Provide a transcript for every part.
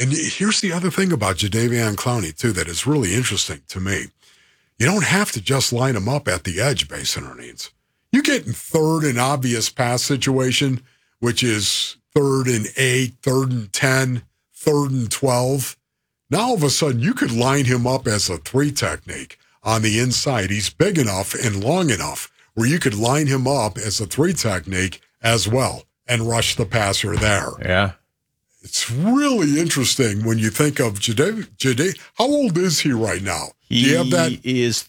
And here's the other thing about Jadeveon Clowney, too, that is really interesting to me. You don't have to just line him up at the edge, Basin Earnings. You get in third and obvious pass situation, which is 3rd and 8, 3rd and 10, 3rd and 12. Now, all of a sudden, you could line him up as a 3 technique on the inside. He's big enough and long enough where you could line him up as a 3 technique as well and rush the passer there. Yeah. It's really interesting when you think of Jade. How old is he right now? Do you have that? He is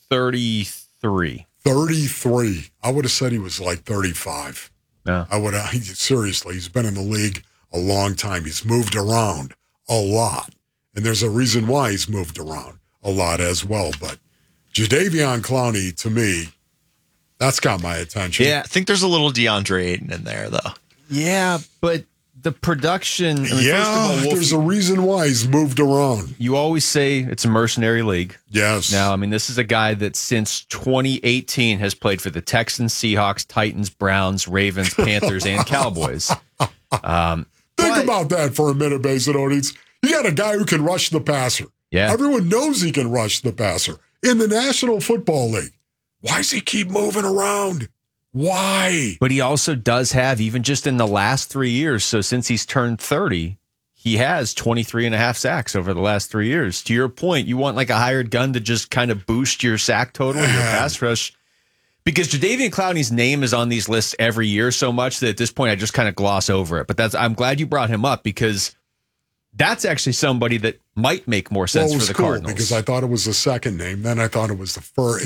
33. 33. I would have said he was like 35. No. I would have, seriously, he's been in the league a long time. He's moved around a lot. And there's a reason why he's moved around a lot as well. But Jadeveon Clowney, to me, that's got my attention. Yeah, I think there's a little DeAndre Ayton in there, though. Yeah, but the production. I mean, yeah, first of all, Wolf, there's a reason why he's moved around. You always say it's a mercenary league. Yes. Now, I mean, this is a guy that since 2018 has played for the Texans, Seahawks, Titans, Browns, Ravens, Panthers, and Cowboys. Think about that for a minute, Basin Earnings. You got a guy who can rush the passer. Yeah. Everyone knows he can rush the passer in the National Football League. Why does he keep moving around? Why? But he also does have, even just in the last 3 years, so since he's turned 30, he has 23 and a half sacks over the last 3 years. To your point, you want like a hired gun to just kind of boost your sack total, your pass rush. Because Jadeveon Clowney's name is on these lists every year so much that at this point I just kind of gloss over it. But I'm glad you brought him up because that's actually somebody that might make more sense for the Cardinals. Because I thought it was the second name, then I thought it was the first.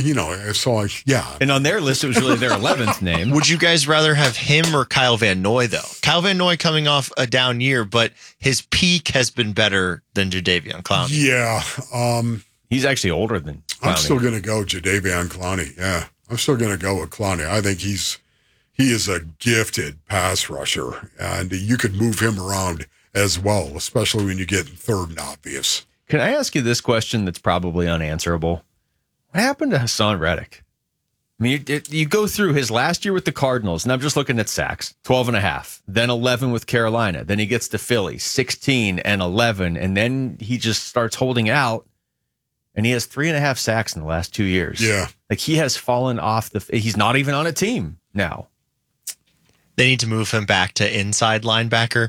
Yeah. And on their list, it was really their 11th name. Would you guys rather have him or Kyle Van Noy, though? Kyle Van Noy coming off a down year, but his peak has been better than Jadeveon Clowney. Yeah. He's actually older than Clowney. I'm still going to go Jadeveon Clowney. Yeah. I'm still going to go with Clowney. I think he is a gifted pass rusher, and you could move him around as well, especially when you get in third and obvious. Can I ask you this question that's probably unanswerable? What happened to Hassan Reddick? I mean, you go through his last year with the Cardinals, and I'm just looking at sacks, 12 and a half, then 11 with Carolina. Then he gets to Philly, 16 and 11, and then he just starts holding out, and he has 3.5 sacks in the last 2 years. Yeah. Like he has fallen off he's not even on a team now. They need to move him back to inside linebacker.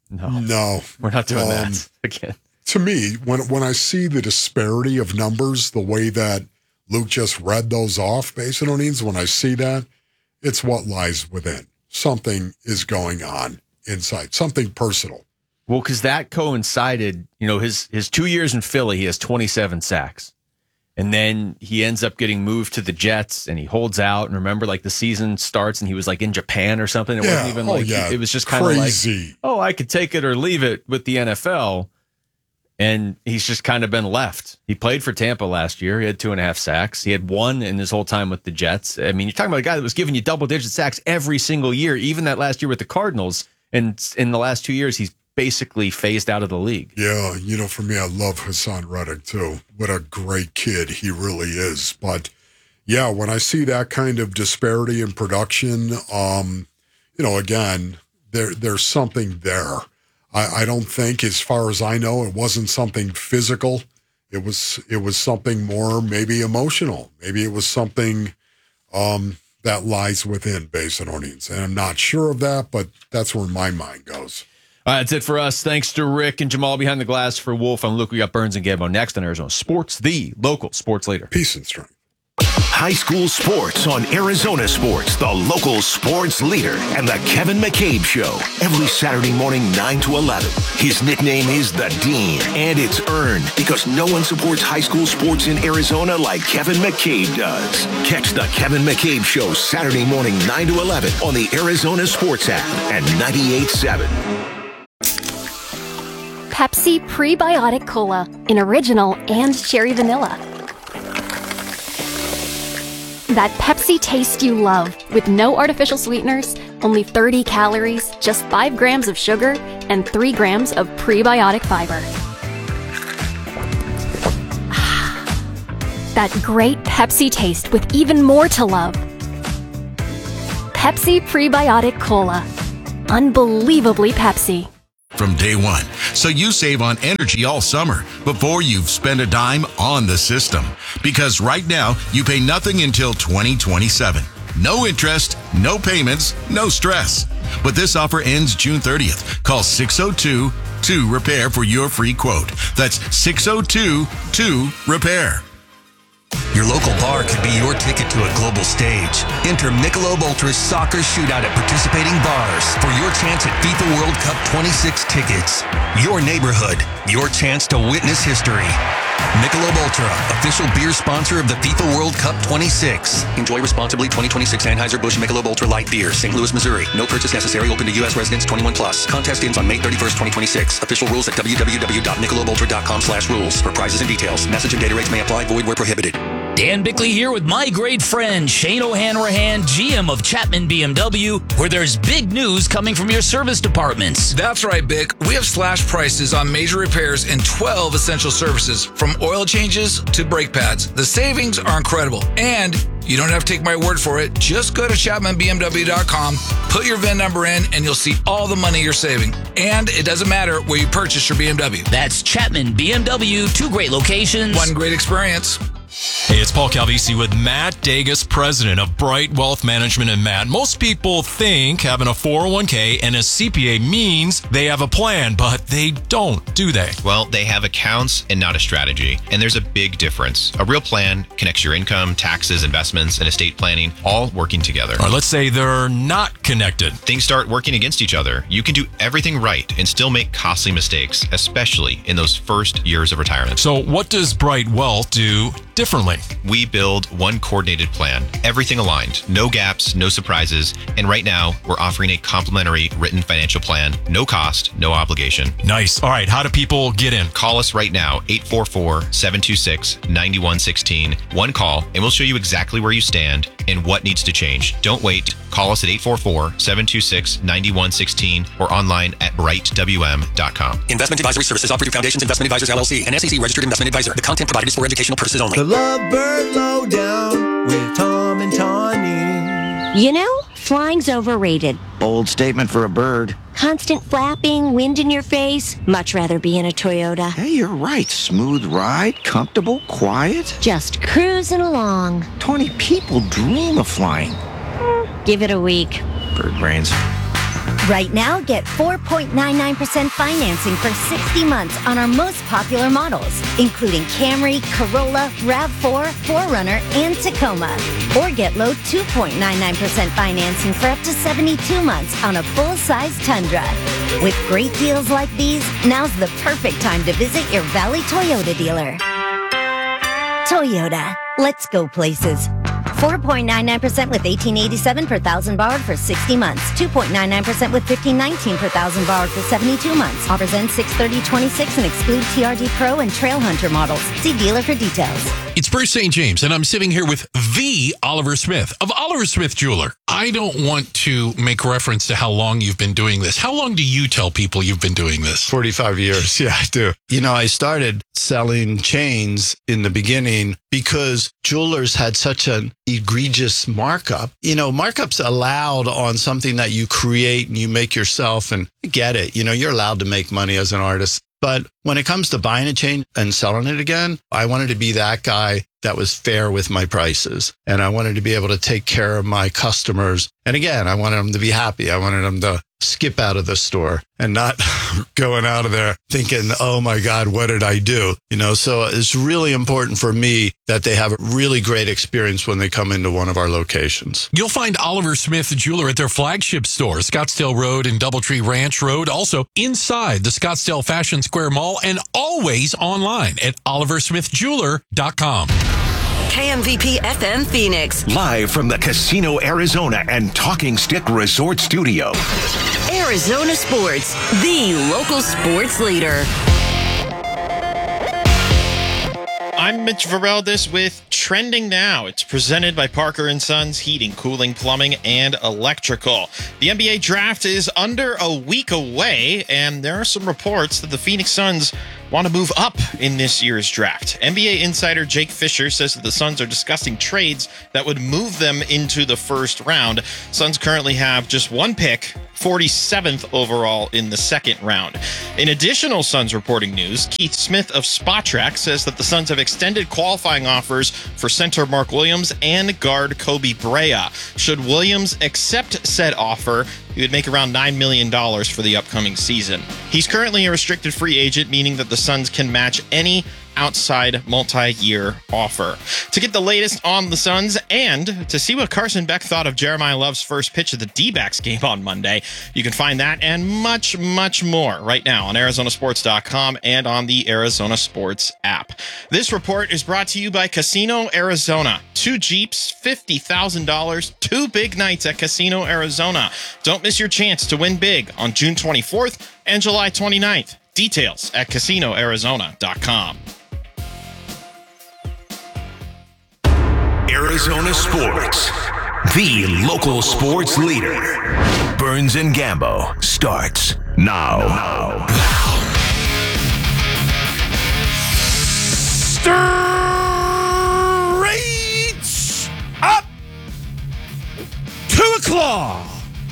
No, we're not doing that again. To me, when I see the disparity of numbers, the way that Luke just read those off, Basin Earnings, when I see that, it's what lies within. Something is going on inside, something personal. Well, because that coincided, his 2 years in Philly, he has 27 sacks. And then he ends up getting moved to the Jets, and he holds out. And remember, like the season starts, and he was like in Japan or something. It wasn't even it was just kind of like, oh, I could take it or leave it with the NFL. And he's just kind of been left. He played for Tampa last year. He had 2.5 sacks. He had 1 in his whole time with the Jets. I mean, you're talking about a guy that was giving you double-digit sacks every single year, even that last year with the Cardinals. And in the last 2 years, he's basically phased out of the league. Yeah, for me, I love Hassan Reddick too. What a great kid he really is. But yeah, when I see that kind of disparity in production, again, there's something there. I don't think, as far as I know, it wasn't something physical. It was something more maybe emotional. Maybe it was something that lies within Basin Earnings. And I'm not sure of that, but that's where my mind goes. All right, that's it for us. Thanks to Rick and Jamal behind the glass. For Wolf, I'm Luke. We got Burns and Gabo next on Arizona Sports, the local sports leader. Peace and strength. High school sports on Arizona Sports, the local sports leader, and the Kevin McCabe Show. Every Saturday morning, 9 to 11. His nickname is The Dean, and it's earned because no one supports high school sports in Arizona like Kevin McCabe does. Catch the Kevin McCabe Show Saturday morning, 9 to 11 on the Arizona Sports app and 98.7. Pepsi Prebiotic Cola in original and cherry vanilla. That Pepsi taste you love with no artificial sweeteners, only 30 calories, just 5 grams of sugar, and 3 grams of prebiotic fiber. That great Pepsi taste with even more to love. Pepsi Prebiotic Cola. Unbelievably Pepsi. From day one, so you save on energy all summer before you've spent a dime on the system. Because right now, you pay nothing until 2027. No interest, no payments, no stress. But this offer ends June 30th. Call 602-2-REPAIR for your free quote. That's 602-2-REPAIR. Your local bar could be your ticket to a global stage. Enter Michelob Ultra's soccer shootout at participating bars for your chance at FIFA World Cup 26 tickets. Your neighborhood, your chance to witness history. Michelob Ultra, official beer sponsor of the FIFA World Cup 26. Enjoy responsibly. 2026 Anheuser-Busch Michelob Ultra Light Beer, St. Louis, Missouri. No purchase necessary. Open to U.S. residents 21+. Contest ends on May 31st, 2026. Official rules at www.michelobultra.com/rules for prizes and details. Message and data rates may apply. Void where prohibited. Dan Bickley here with my great friend Shane O'Hanrahan, GM of Chapman BMW, where there's big news coming from your service departments. That's right, Bic. We have slash prices on major repairs and 12 essential services, from oil changes to brake pads. The savings are incredible, and you don't have to take my word for it. Just go to ChapmanBMW.com, put your VIN number in, and you'll see all the money you're saving. And it doesn't matter where you purchase your BMW. That's Chapman BMW, 2 great locations, 1 great experience. Hey, it's Paul Calvisi with Matt Dagas, president of Bright Wealth Management. And Matt, most people think having a 401k and a CPA means they have a plan, but they don't, do they? Well, they have accounts and not a strategy. And there's a big difference. A real plan connects your income, taxes, investments, and estate planning all working together. All right, let's say they're not connected. Things start working against each other. You can do everything right and still make costly mistakes, especially in those first years of retirement. So what does Bright Wealth do differently? We build one coordinated plan, everything aligned, no gaps, no surprises. And right now, we're offering a complimentary written financial plan, no cost, no obligation. Nice. All right, how do people get in? Call us right now, 844-726-9116. One call, and we'll show you exactly where you stand and what needs to change. Don't wait. Call us at 844-726-9116 or online at brightwm.com. Investment advisory services offered through Foundations Investment Advisors, LLC, an SEC registered investment advisor. The content provided is for educational purposes only. The Lovebird Lowdown with Tom and Tawny. You know, flying's overrated. Bold statement for a bird. Constant flapping, wind in your face. Much rather be in a Toyota. Hey, you're right. Smooth ride, comfortable, quiet. Just cruising along. 20 people dream of flying. Give it a week. Bird brains. Right now, get 4.99% financing for 60 months on our most popular models, including Camry, Corolla, RAV4, 4Runner, and Tacoma. Or get low 2.99% financing for up to 72 months on a full-size Tundra. With great deals like these, now's the perfect time to visit your Valley Toyota dealer. Toyota. Let's go places. 4.99% with $1,887 per thousand borrowed for 60 months. 2.99% with $1,519 per thousand borrowed for 72 months. Offers end 6/30/26 and exclude TRD Pro and Trail Hunter models. See dealer for details. It's Bruce St. James, and I'm sitting here with the Oliver Smith of Oliver Smith Jeweler. I don't want to make reference to how long you've been doing this. How long do you tell people you've been doing this? 45 years. Yeah, I do. You know, I started selling chains in the beginning because jewelers had such an egregious markup. You know, markups allowed on something that you create and you make yourself, and get it. You know, you're allowed to make money as an artist. But when it comes to buying a chain and selling it again, I wanted to be that guy that was fair with my prices. And I wanted to be able to take care of my customers. And again, I wanted them to be happy. I wanted them to skip out of the store and not going out of there thinking, oh my God, what did I do? You know, so it's really important for me that they have a really great experience when they come into one of our locations. You'll find Oliver Smith Jeweler at their flagship store, Scottsdale Road and Doubletree Ranch Road, also inside the Scottsdale Fashion Square Mall, and always online at oliversmithjeweler.com. KMVP FM Phoenix. Live from the Casino Arizona and Talking Stick Resort Studio. Arizona Sports, the local sports leader. I'm Mitch Vareldis with Trending Now. It's presented by Parker & Sons Heating, Cooling, Plumbing, and Electrical. The NBA draft is under a week away, and there are some reports that the Phoenix Suns want to move up in this year's draft. NBA insider Jake Fisher says that the Suns are discussing trades that would move them into the first round. Suns currently have just one pick, 47th overall in the second round. In additional Suns reporting news, Keith Smith of Spotrac says that the Suns have extended qualifying offers for center Mark Williams and guard Kobe Brea. Should Williams accept said offer, he would make around $9 million for the upcoming season. He's currently a restricted free agent, meaning that the Suns can match any outside multi-year offer. To get the latest on the Suns and to see what Carson Beck thought of Jeremiah Love's first pitch of the D-backs game on Monday, you can find that and much, much more right now on ArizonaSports.com and on the Arizona Sports app. This report is brought to you by Casino Arizona. 2 Jeeps, $50,000, 2 big nights at Casino Arizona. Don't miss your chance to win big on June 24th and July 29th. Details at CasinoArizona.com. Arizona Sports, the local sports leader. Burns and Gambo starts now. Straight up 2 o'clock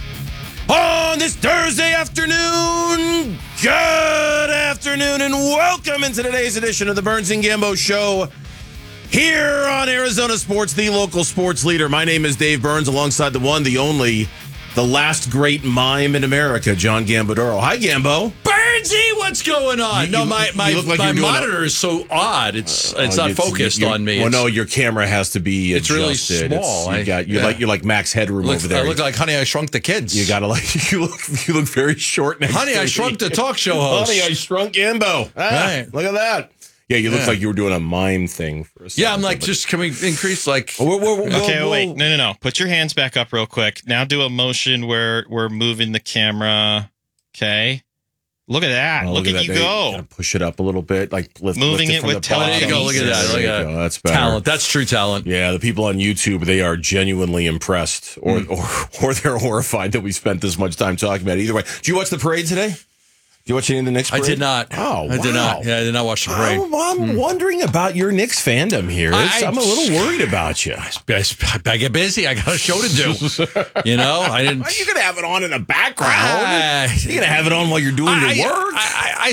on this Thursday afternoon. Good afternoon and welcome into today's edition of the Burns and Gambo Show here on Arizona Sports, the local sports leader. My name is Dave Burns, alongside the one, the only, the last great mime in America, John Gambadoro. Hi, Gambo. Burnsy, what's going on? My monitor is so odd. It's not focused on me. Well, no, your camera has to be It's adjusted. really small. You're like Max Headroom over there. I look like Honey, I Shrunk the Kids. You gotta you look very short next Honey, to I me. Shrunk the talk show host. Honey, I Shrunk Gambo. Right. Look at that. Yeah, you look like you were doing a mime thing for a second. Yeah, I'm like, just can we increase like... Okay, wait. No. Put your hands back up real quick. Now do a motion where we're moving the camera. Okay. Look at that. Look at you go. Gotta push it up a little bit. Like moving it with talent. There you go. Look at that. There you go. That's better. Talent. That's true talent. Yeah, the people on YouTube, they are genuinely impressed or they're horrified that we spent this much time talking about it. Either way. Did you watch the parade today? Did you watch any of the Knicks parade? I did not. Oh, I did not. Yeah, I did not watch the parade. I'm wondering about your Knicks fandom here. I'm a little worried about you. I get busy. I got a show to do. You know, I didn't. You're going to have it on in the background. You're going to have it on while you're doing your work. I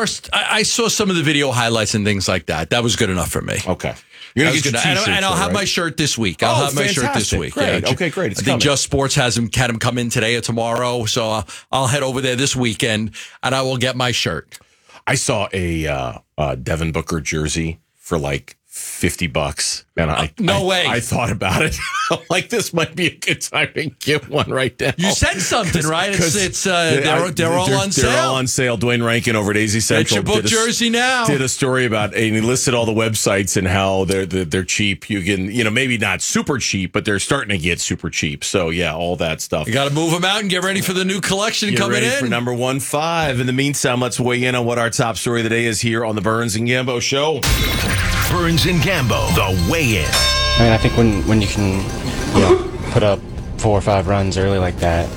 saw some of the video highlights and things like that. That was good enough for me. Okay. You're gonna get your t-shirt, and I'll have my shirt this week. I'll have my shirt this week. Great. Yeah. Okay, great. I think Just Sports had him come in today or tomorrow, so I'll head over there this weekend and I will get my shirt. I saw a Devin Booker jersey for like $50, and I thought about it. Like, this might be a good time to get one right now. You said something, right? They're all on sale. They're all on sale. Dwayne Rankin over at AZ Central Get your book jersey now. Did a story about, and he listed all the websites and how they're cheap. You can, maybe not super cheap, but they're starting to get super cheap. So yeah, all that stuff. You got to move them out and get ready for the new collection Get coming ready in for number 15. In the meantime, let's weigh in on what our top story of the day is here on the Burns and Gambo Show. Burns and Gambo, the weigh-in. I mean, I think when you can, put up 4 or 5 runs early like that,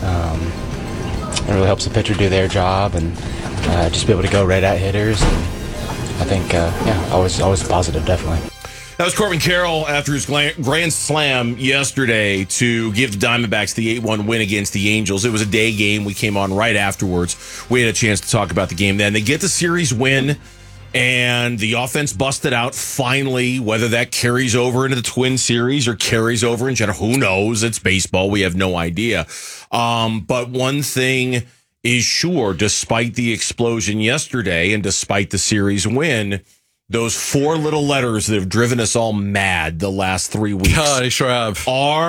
it really helps the pitcher do their job and just be able to go right at hitters. And I think, always positive, definitely. That was Corbin Carroll after his grand slam yesterday to give the Diamondbacks the 8-1 win against the Angels. It was a day game. We came on right afterwards. We had a chance to talk about the game then. They get the series win. And the offense busted out finally. Whether that carries over into the Twin Series or carries over in general, who knows? It's baseball. We have no idea. But one thing is sure, despite the explosion yesterday and despite the series win, those 4 little letters that have driven us all mad the last 3 weeks. God, they sure have.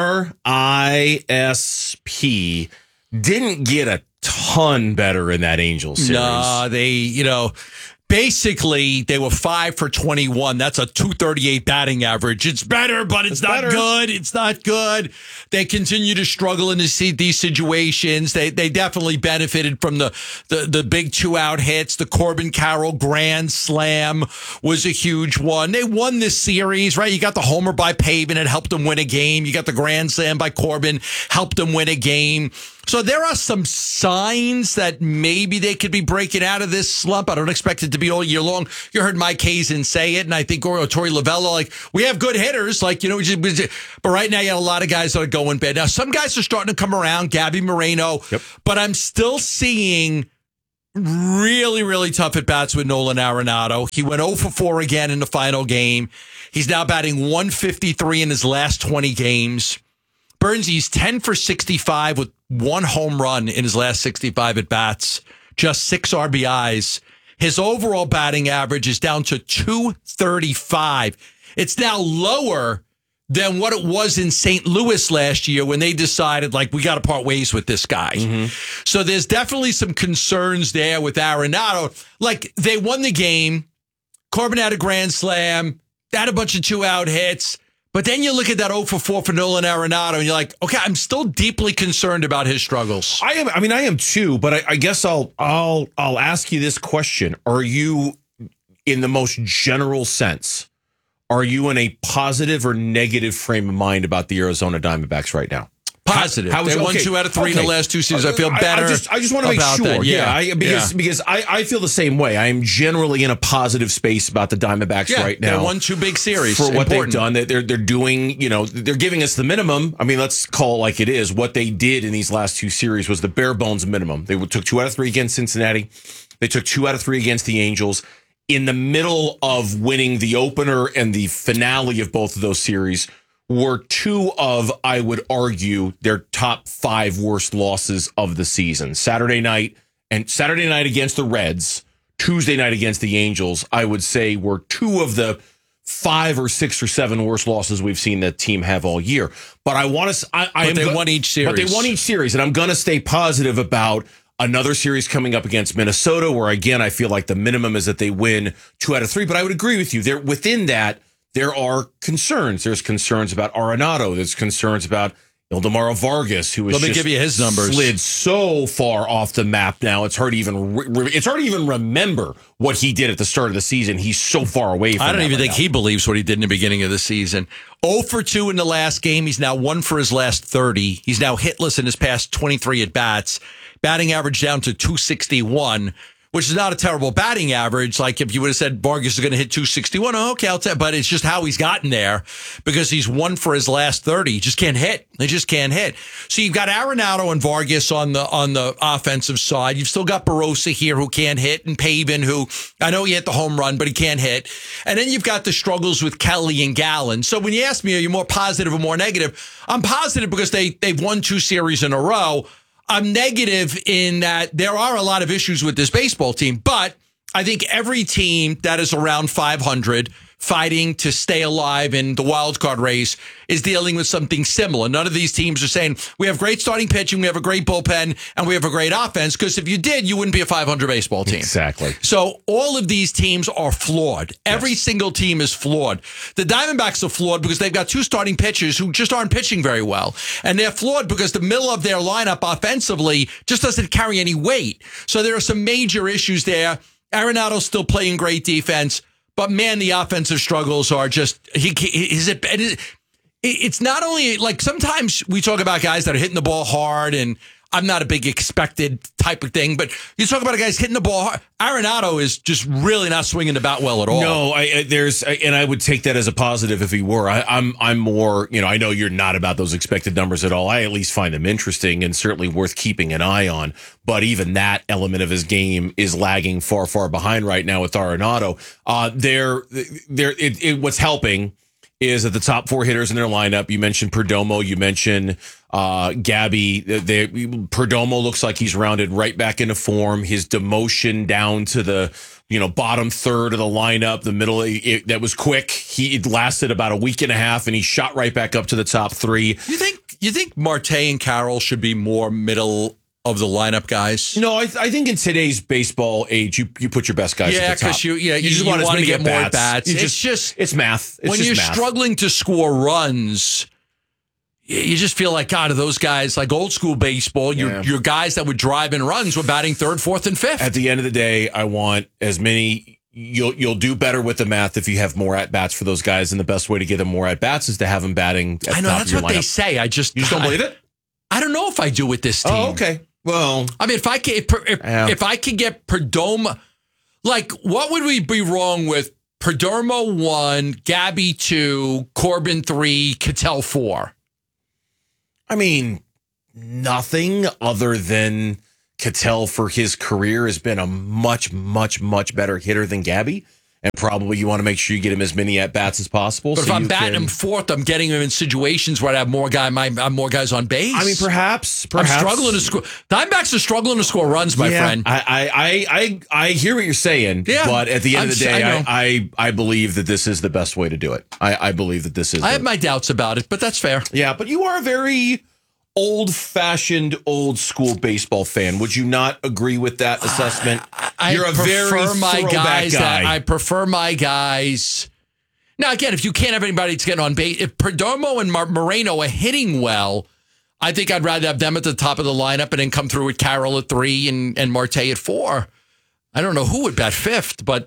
RISP didn't get a ton better in that Angels series. No, basically, they were 5 for 21. That's a .238 batting average. It's better, but it's not good. It's not good. They continue to struggle in these situations. They definitely benefited from the big 2-out hits. The Corbin Carroll grand slam was a huge one. They won this series, right? You got the homer by Pavin. It helped them win a game. You got the grand slam by Corbin, helped them win a game. So there are some signs that maybe they could be breaking out of this slump. I don't expect it to be all year long. You heard Mike Hazen say it, and I think Torey Lovullo, like, we have good hitters, like, but right now you have a lot of guys that are going bad. Now, some guys are starting to come around, Gabby Moreno, but I'm still seeing really, really tough at-bats with Nolan Arenado. He went 0 for 4 again in the final game. He's now batting 153 in his last 20 games. Burnsy's 10 for 65 with 1 home run in his last 65 at-bats, just 6 RBIs. His overall batting average is down to 235. It's now lower than what it was in St. Louis last year when they decided, like, we got to part ways with this guy. Mm-hmm. So there's definitely some concerns there with Arenado. Like, they won the game. Corbin had a grand slam. They had a bunch of 2-out hits. But then you look at that 0 for 4 for Nolan Arenado, and you're like, okay, I'm still deeply concerned about his struggles. I am too. But I guess I'll ask you this question: are you, in the most general sense, are you in a positive or negative frame of mind about the Arizona Diamondbacks right now? Positive. They won 2 out of 3 in the last 2 seasons. I feel better. I just want to make sure. That. Yeah. Because I feel the same way. I am generally in a positive space about the Diamondbacks right now. They won 2 big series for what they've done. They're doing. They're giving us the minimum. I mean, let's call it like it is. What they did in these last 2 series was the bare bones minimum. They took 2 out of 3 against Cincinnati. They took 2 out of 3 against the Angels. In the middle of winning the opener and the finale of both of those series were 2 of, I would argue, their top 5 worst losses of the season. Saturday night against the Reds, Tuesday night against the Angels, I would say were 2 of the 5 or 6 or 7 worst losses we've seen that team have all year. But I want to. They won each series. But they won each series, and I'm going to stay positive about another series coming up against Minnesota, where again I feel like the minimum is that they win 2 out of 3. But I would agree with you. Within that, there are concerns. There's concerns about Arenado. There's concerns about Ildemaro Vargas, who Let me give you his numbers. Slid so far off the map now. It's hard to even remember what he did at the start of the season. He's so far away from I don't even think he believes what he did in the beginning of the season. 0 for 2 in the last game. He's now 1 for his last 30. He's now hitless in his past 23 at-bats. Batting average down to 261. Which is not a terrible batting average. Like if you would have said Vargas is going to hit 261, okay, I'll tell. But it's just how he's gotten there because he's 1 for his last 30. He just can't hit. They just can't hit. So you've got Arenado and Vargas on the offensive side. You've still got Barossa here who can't hit, and Pavin, who I know he hit the home run, but he can't hit. And then you've got the struggles with Kelly and Gallen. So when you ask me, are you more positive or more negative? I'm positive because they've won 2 series in a row. I'm negative in that there are a lot of issues with this baseball team, but I think every team that is around 500 fighting to stay alive in the wild card race is dealing with something similar. None of these teams are saying we have great starting pitching, we have a great bullpen, and we have a great offense, because if you did, you wouldn't be a 500 baseball team. Exactly. So all of these teams are flawed. Every single team is flawed. The Diamondbacks are flawed because they've got 2 starting pitchers who just aren't pitching very well. And they're flawed because the middle of their lineup offensively just doesn't carry any weight. So there are some major issues there. Arenado's still playing great defense. But man, the offensive struggles are just, it's not only like sometimes we talk about guys that are hitting the ball hard, and I'm not a big expected type of thing, but you talk about a guy's hitting the ball hard. Arenado is just really not swinging the bat well at all. No, and I would take that as a positive if he were. I'm more, I know you're not about those expected numbers at all. I at least find them interesting and certainly worth keeping an eye on. But even that element of his game is lagging far, far behind right now with Arenado. What's helping is that the top 4 hitters in their lineup, you mentioned Perdomo, you mentioned Gabby. Perdomo looks like he's rounded right back into form. His demotion down to the bottom third of the lineup, the middle, that was quick. It lasted about a week and a half, and he shot right back up to the top 3. You think Marte and Carroll should be more middle of the lineup guys? No, I think in today's baseball age, you put your best guys at the top. You just want to get more at bats. It's math. When you're struggling to score runs, you just feel like, God, are those guys like old school baseball? Your guys that would drive in runs were batting 3rd, 4th, and 5th. At the end of the day, I want as many. You'll do better with the math if you have more at bats for those guys, and the best way to get them more at bats is to have them batting. I know that's what they say. You just don't believe it? I I don't know if I do with this team. Oh, okay. Well, I mean, if I could get Perdomo, like, what would we be wrong with Perdomo 1, Gabby 2, Corbin 3, Cattell 4? I mean, nothing other than Cattell for his career has been a much, much, much better hitter than Gabby. And probably you want to make sure you get him as many at-bats as possible. But so if I'm batting him fourth, I'm getting him in situations where I have more guys on base. I mean, perhaps. I'm struggling to score. Diamondbacks are struggling to score runs, my friend. I hear what you're saying. Yeah, but at the end of the day, I believe that this is the best way to do it. I believe that this is. I have my doubts about it, but that's fair. Yeah, but you are a very old-fashioned, old-school baseball fan. Would you not agree with that assessment? You're a very throwback guy. I prefer my guys. Now, again, if you can't have anybody that's getting on base, if Perdomo and Moreno are hitting well, I think I'd rather have them at the top of the lineup and then come through with Carroll at 3 and Marte at 4. I don't know who would bat 5th, but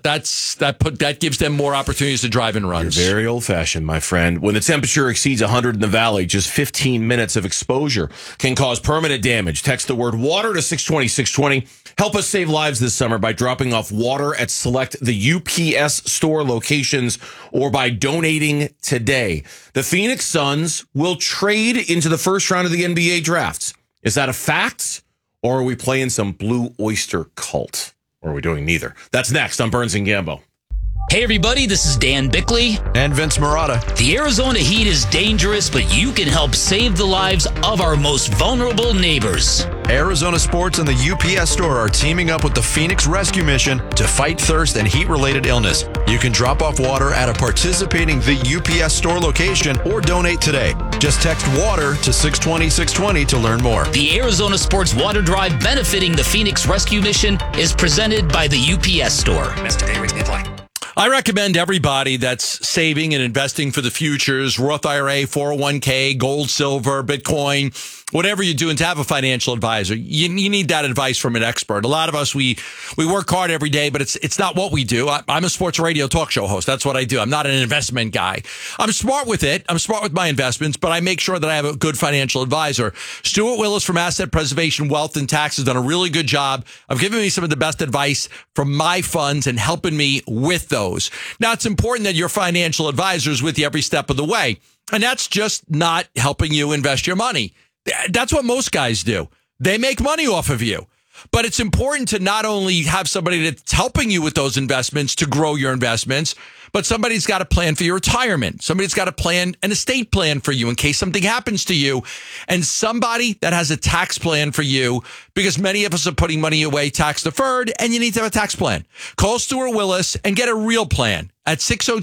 that gives them more opportunities to drive in runs. You're very old-fashioned, my friend. When the temperature exceeds 100 in the valley, just 15 minutes of exposure can cause permanent damage. Text the word water to 620-620. Help us save lives this summer by dropping off water at select the UPS store locations or by donating today. The Phoenix Suns will trade into the first round of the NBA drafts. Is that a fact, or are we playing some Blue Oyster cult? Or are we doing neither? That's next on Burns and Gambo. Hey, everybody, this is Dan Bickley. And Vince Marotta. The Arizona heat is dangerous, but you can help save the lives of our most vulnerable neighbors. Arizona Sports and the UPS store are teaming up with the Phoenix Rescue Mission to fight thirst and heat-related illness. You can drop off water at a participating The UPS store location or donate today. Just text WATER to 620-620 to learn more. The Arizona Sports Water Drive benefiting the Phoenix Rescue Mission is presented by the UPS store. Today rates may apply. I recommend everybody that's saving and investing for the futures, Roth IRA, 401k, gold, silver, Bitcoin, whatever you're doing, to have a financial advisor. You need that advice from an expert. A lot of us, we work hard every day, but it's not what we do. I'm a sports radio talk show host. That's what I do. I'm not an investment guy. I'm smart with it. I'm smart with my investments, but I make sure that I have a good financial advisor. Stuart Willis from Asset Preservation, Wealth and Tax has done a really good job of giving me some of the best advice from my funds and helping me with those. Now, it's important that your financial advisor is with you every step of the way. And that's just not helping you invest your money. That's what most guys do. They make money off of you. But it's important to not only have somebody that's helping you with those investments to grow your investments, but somebody's got a plan for your retirement. Somebody's got a plan, an estate plan for you in case something happens to you, and somebody that has a tax plan for you, because many of us are putting money away tax deferred, and you need to have a tax plan. Call Stuart Willis and get a real plan at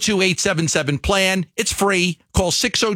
602-877-PLAN. It's free. Call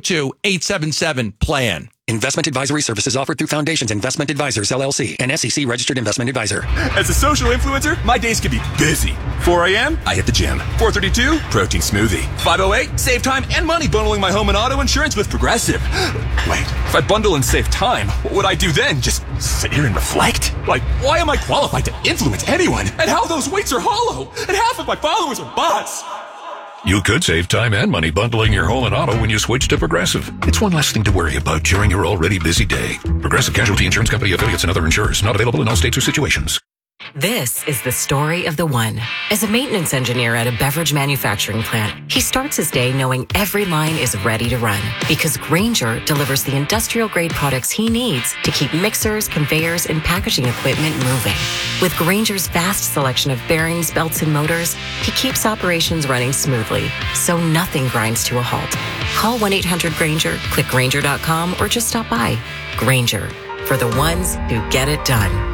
602-877-PLAN. Investment advisory services offered through Foundations Investment Advisors, LLC, an SEC registered investment advisor. As a social influencer, my days can be busy. 4 a.m., I hit the gym. 4:32, protein smoothie. 5:08, save time and money bundling my home and auto insurance with Progressive. Wait, if I bundle and save time, what would I do then? Just sit here and reflect? Like, why am I qualified to influence anyone? And how those weights are hollow? And half of my followers are bots. You could save time and money bundling your home and auto when you switch to Progressive. It's one less thing to worry about during your already busy day. Progressive Casualty Insurance Company affiliates and other insurers. Not available in all states or situations. This is the story of the one. As a maintenance engineer at a beverage manufacturing plant, he starts his day knowing every line is ready to run because Grainger delivers the industrial-grade products he needs to keep mixers, conveyors, and packaging equipment moving. With Grainger's vast selection of bearings, belts, and motors, he keeps operations running smoothly, so nothing grinds to a halt. Call 1-800-GRAINGER, click Grainger.com, or just stop by. Grainger, for the ones who get it done.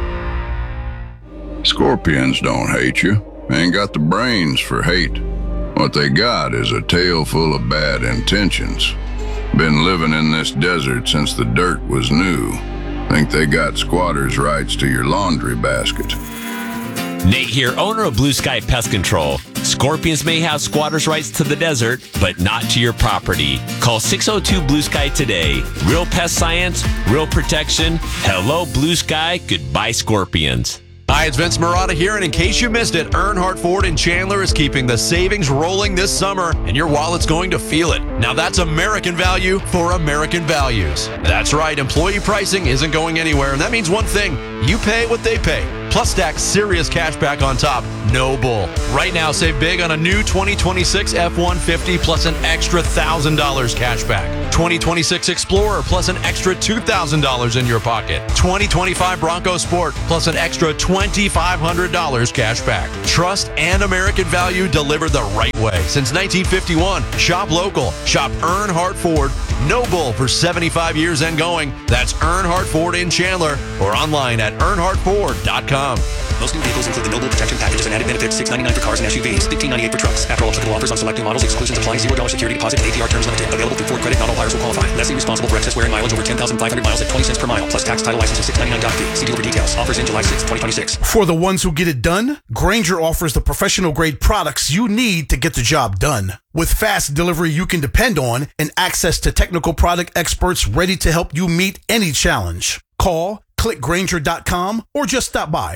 Scorpions don't hate you. They ain't got the brains for hate. What they got is a tail full of bad intentions. Been living in this desert since the dirt was new. Think they got squatters' rights to your laundry basket. Nate here, owner of Blue Sky Pest Control. Scorpions may have squatters' rights to the desert, but not to your property. Call 602 Blue Sky today. Real pest science, real protection. Hello, Blue Sky. Goodbye, Scorpions. Hi, it's Vince Marotta here, and in case you missed it, Earnhardt Ford in Chandler is keeping the savings rolling this summer, and your wallet's going to feel it. Now that's American value for American values. That's right, employee pricing isn't going anywhere, and that means one thing: you pay what they pay. Plus stack serious cash back on top. No bull. Right now, save big on a new 2026 F-150 plus an extra $1,000 cash back. 2026 Explorer plus an extra $2,000 in your pocket. 2025 Bronco Sport plus an extra $2,500 cash back. Trust and American value delivered the right way. Since 1951, shop local. Shop Earnhardt Ford. No bull for 75 years and going. That's Earnhardt Ford in Chandler or online at earnhardtford.com. Most new vehicles include the Noble Protection Packages and added benefits, $699 for cars and SUVs, $1,598 for trucks. After all applicable offers on selected models, exclusions apply. $0 security deposit and APR terms limited. Available through Ford Credit. Not all buyers will qualify. Lessee responsible for excess wear and mileage over 10,500 miles at 20 cents per mile, plus tax, title, license, and $699 doc fee. See dealer for details. Offers in July 6, 2026. For the ones who get it done, Grainger offers the professional-grade products you need to get the job done. With fast delivery you can depend on and access to technical product experts ready to help you meet any challenge. Call, click Grainger.com, or just stop by.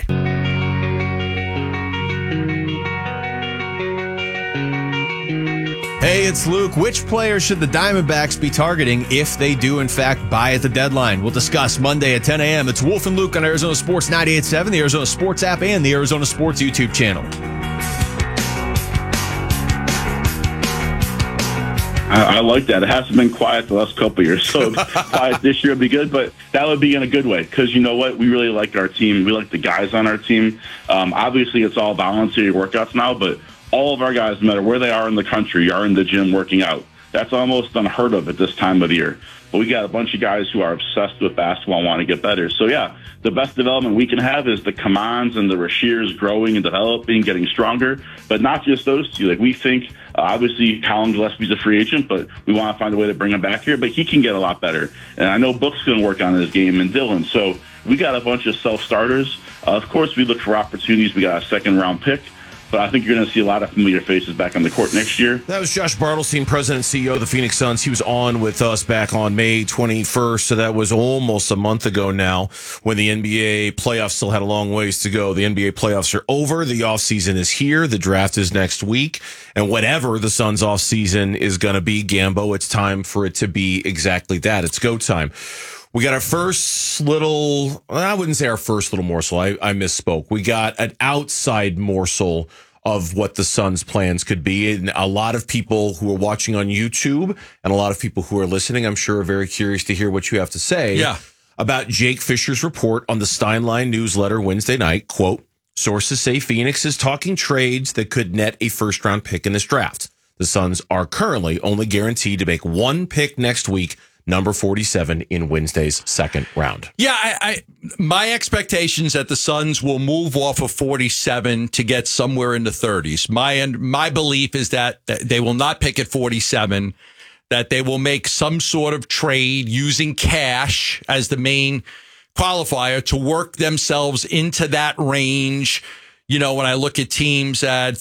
Hey, it's Luke. Which player should the Diamondbacks be targeting if they do, in fact, buy at the deadline? We'll discuss Monday at 10 a.m. It's Wolf and Luke on Arizona Sports 98.7, the Arizona Sports app, and the Arizona Sports YouTube channel. I like that. It hasn't been quiet the last couple of years, so quiet this year would be good, but that would be in a good way because you know what? We really like our team. We like the guys on our team. Obviously, it's all voluntary workouts now, but all of our guys, no matter where they are in the country, are in the gym working out. That's almost unheard of at this time of the year. But we got a bunch of guys who are obsessed with basketball and want to get better. So, yeah, the best development we can have is the Kamans and the Rashirs growing and developing, getting stronger. But not just those two. Like, we think, obviously, Colin Gillespie's a free agent, but we want to find a way to bring him back here. But he can get a lot better. And I know Book's going to work on his game and Dylan. So we got a bunch of self-starters. Of course, we look for opportunities. We got a second-round pick. But I think you're going to see a lot of familiar faces back on the court next year. That was Josh Bartelstein, President and CEO of the Phoenix Suns. He was on with us back on May 21st, so that was almost a month ago now when the NBA playoffs still had a long ways to go. The NBA playoffs are over. The offseason is here. The draft is next week. And whatever the Suns' offseason is going to be, Gambo, it's time for it to be exactly that. It's go time. We got our first little, I wouldn't say our first little morsel. I misspoke. We got an outside morsel of what the Suns' plans could be. And a lot of people who are watching on YouTube and a lot of people who are listening, I'm sure, are very curious to hear what you have to say about Jake Fisher's report on the Steinline newsletter Wednesday night. Quote, sources say Phoenix is talking trades that could net a first-round pick in this draft. The Suns are currently only guaranteed to make one pick next week, number 47 in Wednesday's second round. Yeah, my expectations that the Suns will move off of 47 to get somewhere in the 30s. My belief is that they will not pick at 47, that they will make some sort of trade using cash as the main qualifier to work themselves into that range. You know, when I look at teams at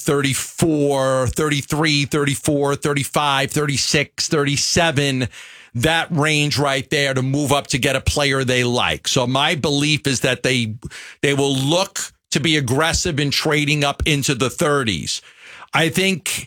34, 33, 34, 35, 36, 37, that range right there to move up to get a player they like. So my belief is that they will look to be aggressive in trading up into the 30s. I think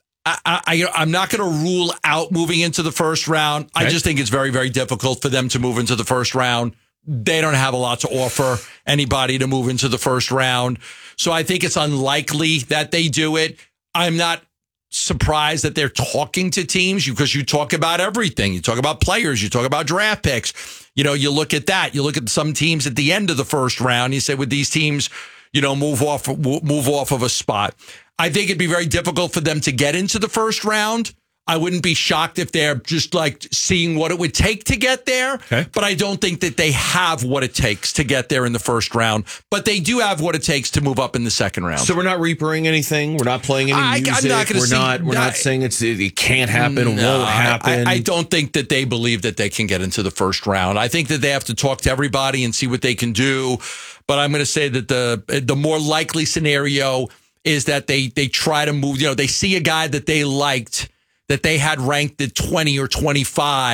I'm not going to rule out moving into the first round. Okay. I just think it's very, very difficult for them to move into the first round. They don't have a lot to offer anybody to move into the first round. So I think it's unlikely that they do it. I'm not surprised that they're talking to teams because you talk about everything. You talk about players. You talk about draft picks. You know, you look at that. You look at some teams at the end of the first round. You say, with these teams, you know, move off of a spot. I think it'd be very difficult for them to get into the first round. I wouldn't be shocked if they're just like seeing what it would take to get there. Okay. But I don't think that they have what it takes to get there in the first round. But they do have what it takes to move up in the second round. So we're not reapering anything. We're not playing any music. We're not saying it can't happen, won't happen. I don't think that they believe that they can get into the first round. I think that they have to talk to everybody and see what they can do. But I'm going to say that the more likely scenario is that they try to move. You know, they see a guy that they liked, that they had ranked at 20 or 25,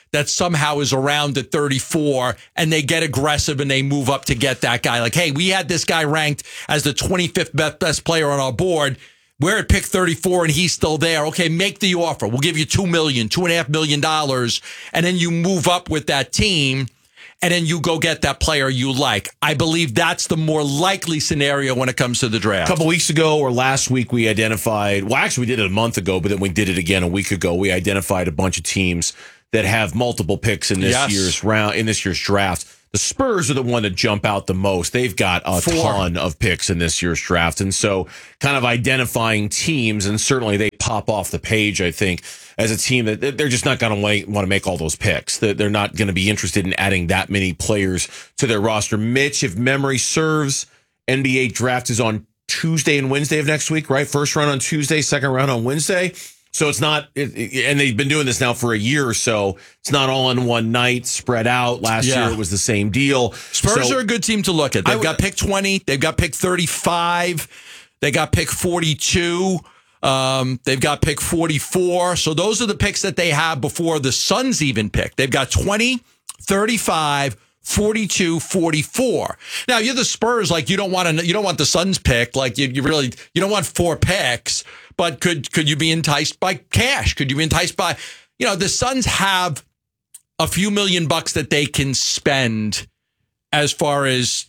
that somehow is around at 34 and they get aggressive and they move up to get that guy. Like, hey, we had this guy ranked as the 25th best player on our board. We're at pick 34 and he's still there. Okay, make the offer. We'll give you $2 million, $2.5 million. And then you move up with that team and then you go get that player you like. I believe that's the more likely scenario when it comes to the draft. A couple weeks ago or last week, we identified, well, actually, we did it a month ago, but then we did it again a week ago. We identified a bunch of teams that have multiple picks in this year's round, in this year's draft. The Spurs are the one to jump out the most. They've got a ton of picks in this year's draft. And so kind of identifying teams, and certainly they pop off the page, I think, as a team that they're just not going to want to make all those picks. They're not going to be interested in adding that many players to their roster. Mitch, if memory serves, NBA draft is on Tuesday and Wednesday of next week, right? First round on Tuesday, second round on Wednesday. So it's not, and they've been doing this now for a year or so. It's not all in one night, spread out. Last year it was the same deal. Spurs are a good team to look at. They've got pick 20. They've got pick 35. They got pick 42. They've got pick 44. So those are the picks that they have before the Suns even pick. They've got 20, 35, 42, 44. Now you're the Spurs. Like you don't want the Suns pick. Like you don't want 4 picks. But could you be enticed by cash? Could you be enticed by, the Suns have a few $1 million that they can spend as far as,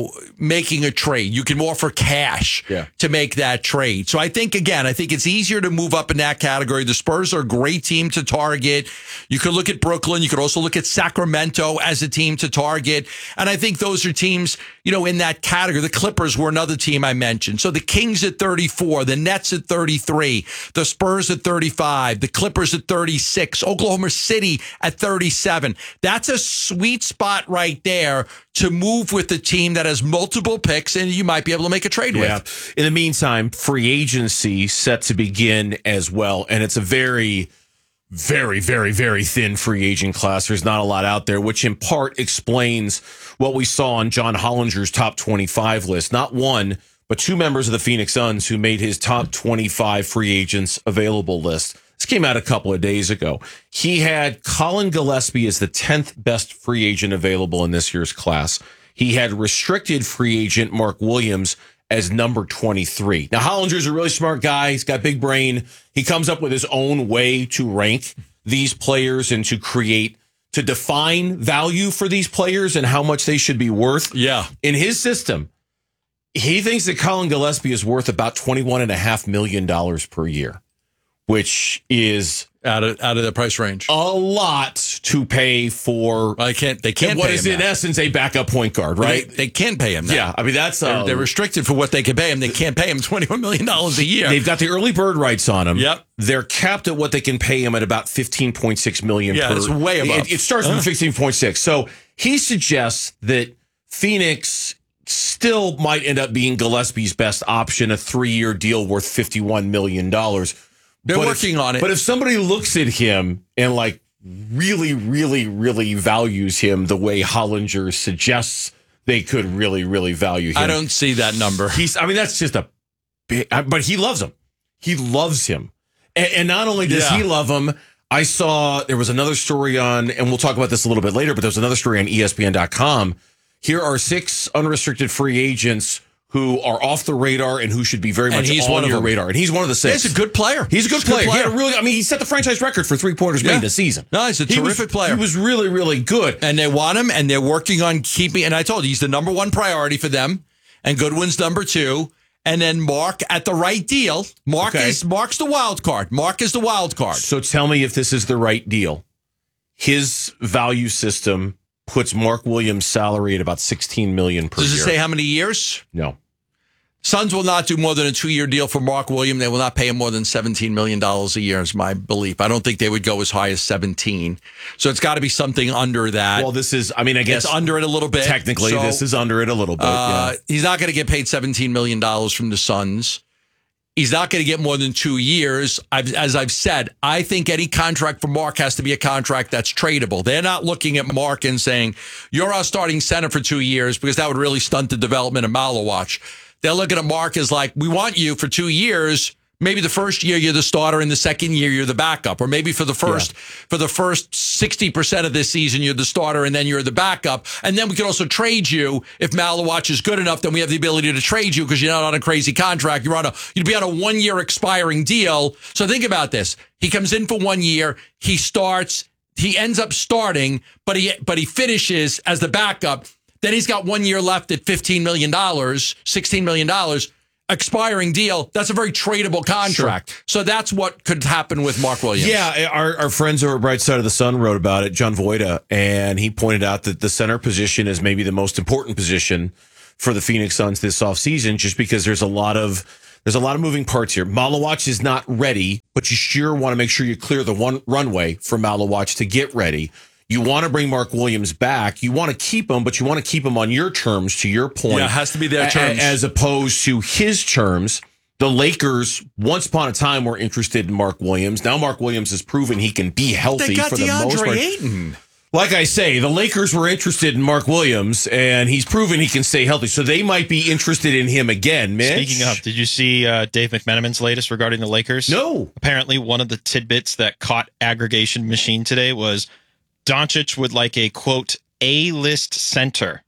making a trade. You can offer cash to make that trade. So I think it's easier to move up in that category. The Spurs are a great team to target. You could look at Brooklyn. You could also look at Sacramento as a team to target. And I think those are teams, in that category. The Clippers were another team I mentioned. So the Kings at 34, the Nets at 33, the Spurs at 35, the Clippers at 36, Oklahoma City at 37. That's a sweet spot right there to move with the team that has multiple picks and you might be able to make a trade with. In the meantime, free agency set to begin as well. And it's a very, very, very, very thin free agent class. There's not a lot out there, which in part explains what we saw on John Hollinger's top 25 list. Not one, but 2 members of the Phoenix Suns who made his top 25 free agents available list. This came out a couple of days ago. He had Colin Gillespie as the 10th best free agent available in this year's class. He had restricted free agent Mark Williams as number 23. Now, Hollinger's a really smart guy. He's got big brain. He comes up with his own way to rank these players and to define value for these players and how much they should be worth. Yeah. In his system, he thinks that Colin Gillespie is worth about $21.5 million per year, which is out of the price range. A lot to pay for. They can't pay what is in essence a backup point guard, right? They can't pay him that. Yeah, I mean that's they're restricted for what they can pay him. They can't pay him $21 million a year. They've got the early bird rights on him. Yep. They're capped at what they can pay him at about $15.6 million. Yeah, it's way above. It starts with 16.6. So he suggests that Phoenix still might end up being Gillespie's best option, a 3-year deal worth $51 million. They're working on it. But if somebody looks at him and really, really, really values him the way Hollinger suggests they could really, really value him. I don't see that number. That's just a big, but he loves him. He loves him. And not only does he love him, I saw there was another story on, and we'll talk about this a little bit later, but there was another story on ESPN.com. Here are 6 unrestricted free agents who are off the radar and who should be very much on your radar. And he's one of the 6. He's a good player. He's a good player. He had a he set the franchise record for 3-pointers made this season. No, he's a terrific player. He was really, really good. And they want him, and they're working on keeping, and I told you, he's the number 1 priority for them, and Goodwin's number 2, and then Mark at the right deal. Mark's the wild card. Mark is the wild card. So tell me if this is the right deal. His value system puts Mark Williams' salary at about $16 million per year. Does it say how many years? No. Suns will not do more than a 2-year deal for Mark Williams. They will not pay him more than $17 million a year is my belief. I don't think they would go as high as 17. So it's got to be something under that. Well, this is, I guess. It's under it a little bit. Technically, this is under it a little bit. He's not going to get paid $17 million from the Suns. He's not going to get more than 2 years. As I've said, I think any contract for Mark has to be a contract that's tradable. They're not looking at Mark and saying, you're our starting center for 2 years, because that would really stunt the development of Malawach. They're looking at Mark as like, we want you for 2 years, Maybe the first year you're the starter and the second year you're the backup. Or maybe for the first 60% of this season, you're the starter and then you're the backup. And then we can also trade you. If Malawach is good enough, then we have the ability to trade you because you're not on a crazy contract. You'd be on a 1-year expiring deal. So think about this. He comes in for 1 year. He ends up starting, but he finishes as the backup. Then he's got 1 year left at $15 million, $16 million. Expiring deal. That's a very tradable contract. Sure. So that's what could happen with Mark Williams. Yeah, our friends over at Bright Side of the Sun wrote about it, John Voida, and he pointed out that the center position is maybe the most important position for the Phoenix Suns this offseason, just because there's a lot of moving parts here. Malawach is not ready, but you sure want to make sure you clear the runway for Malawach to get ready. You want to bring Mark Williams back. You want to keep him, but you want to keep him on your terms, to your point. Yeah, it has to be their terms. As opposed to his terms. The Lakers, once upon a time, were interested in Mark Williams. Now Mark Williams has proven he can be healthy for the most part. They got DeAndre Ayton. Like I say, the Lakers were interested in Mark Williams, and he's proven he can stay healthy. So they might be interested in him again, Mitch. Speaking of, did you see Dave McMenamin's latest regarding the Lakers? No. Apparently, one of the tidbits that caught Aggregation Machine today was Doncic would like a, quote, A-list center,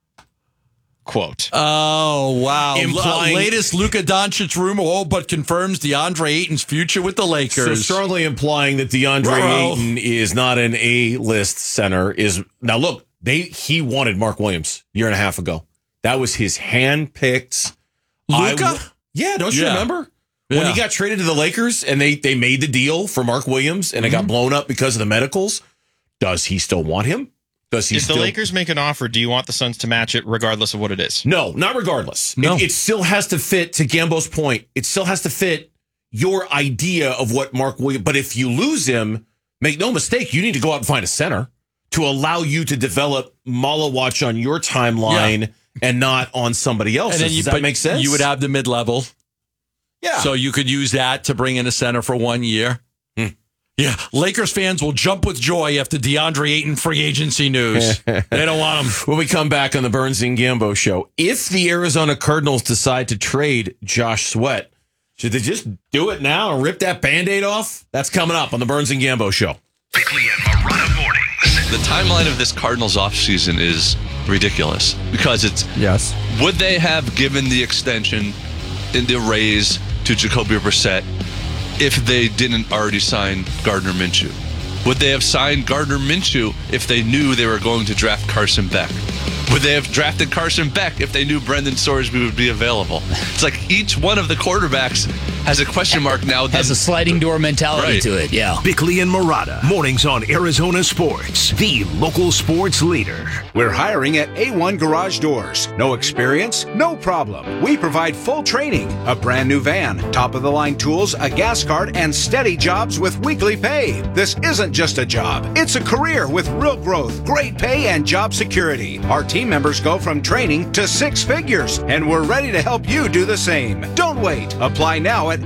quote. Oh, wow. Implying, latest Luka Doncic rumor all but confirms DeAndre Ayton's future with the Lakers. So strongly implying that DeAndre Ayton is not an A-list center. Now, look, he wanted Mark Williams a year and a half ago. That was his hand-picked. Luka? Don't you remember? When he got traded to the Lakers and they made the deal for Mark Williams and it got blown up because of the medicals. Does he still want him? If the Lakers make an offer, do you want the Suns to match it regardless of what it is? No, not regardless. No. It still has to fit, to Gambo's point, it still has to fit your idea of what Mark Williams... But if you lose him, make no mistake, you need to go out and find a center to allow you to develop Malawach on your timeline and not on somebody else's. Does that make sense? You would have the mid-level. Yeah. So you could use that to bring in a center for 1 year. Yeah, Lakers fans will jump with joy after DeAndre Ayton free agency news. They don't want him. When we come back on the Burns and Gambo show, if the Arizona Cardinals decide to trade Josh Sweat, should they just do it now and rip that Band-Aid off? That's coming up on the Burns and Gambo show. Bickley and Marotta mornings. The timeline of this Cardinals offseason is ridiculous because would they have given the extension in the raise to Jacoby Brissett if they didn't already sign Gardner Minshew? Would they have signed Gardner Minshew if they knew they were going to draft Carson Beck? Would they have drafted Carson Beck if they knew Brendan Sorsby would be available? It's like each one of the quarterbacks has a question mark now. Has a sliding door mentality to it, yeah. Bickley and Marotta, mornings on Arizona Sports, the local sports leader. We're hiring at A1 Garage Doors. No experience? No problem. We provide full training, a brand new van, top-of-the-line tools, a gas card, and steady jobs with weekly pay. This isn't just a job. It's a career with real growth, great pay, and job security. Our team members go from training to 6 figures, and we're ready to help you do the same. Don't wait. Apply now at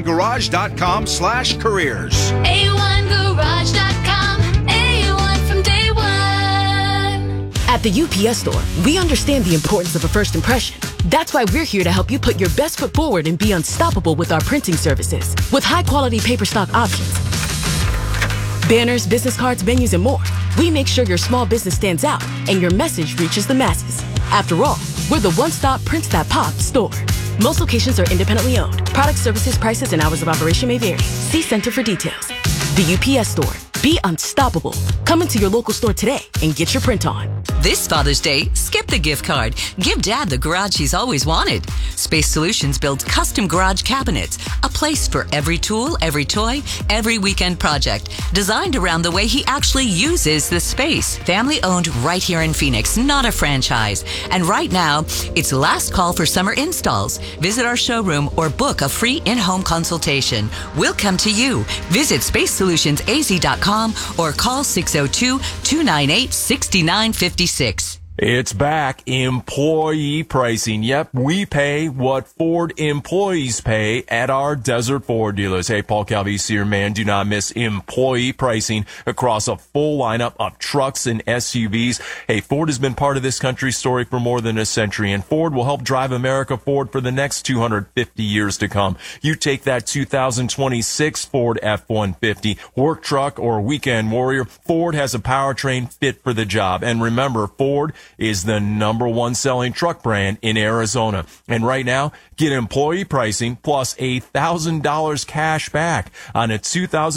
a1garage.com/careers. A1garage.com. A1 from day one. At the UPS store, we understand the importance of a first impression. That's why we're here to help you put your best foot forward and be unstoppable with our printing services. With high-quality paper stock options, banners, business cards, menus, and more, we make sure your small business stands out and your message reaches the masses. After all, we're the one-stop Prints That Pop store. Most locations are independently owned. Product, services, prices, and hours of operation may vary. See Center for details. The UPS store. Be unstoppable. Come into your local store today and get your print on. This Father's Day, skip the gift card. Give Dad the garage he's always wanted. Space Solutions builds custom garage cabinets, a place for every tool, every toy, every weekend project, designed around the way he actually uses the space. Family owned right here in Phoenix, not a franchise. And right now, it's last call for summer installs. Visit our showroom or book a free in-home consultation. We'll come to you. Visit SpaceSolutionsAZ.com or call 602-298-6956. It's back. Employee pricing. Yep, we pay what Ford employees pay at our Desert Ford dealers. Hey, Paul Calvisi here, man. Do not miss employee pricing across a full lineup of trucks and SUVs. Hey, Ford has been part of this country's story for more than a century, and Ford will help drive America forward for the next 250 years to come. You take that 2026 Ford F-150, work truck, or weekend warrior, Ford has a powertrain fit for the job. And remember, Ford is the #1 selling truck brand in Arizona. And right now, get employee pricing plus $1,000 cash back on a